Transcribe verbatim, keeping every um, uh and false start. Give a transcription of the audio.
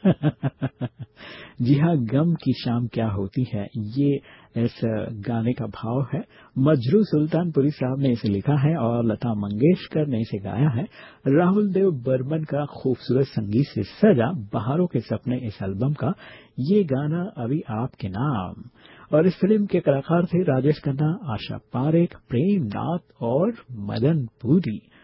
जी हाँ, गम की शाम क्या होती है, ये इस गाने का भाव है। मजरू सुल्तानपुरी साहब ने इसे लिखा है और लता मंगेशकर ने इसे गाया है। राहुल देव बर्मन का खूबसूरत संगीत से सजा बहारों के सपने इस एल्बम का ये गाना अभी आपके नाम। और इस फिल्म के कलाकार थे राजेश खन्ना, आशा पारेख, प्रेम नाथ और मदन पुरी।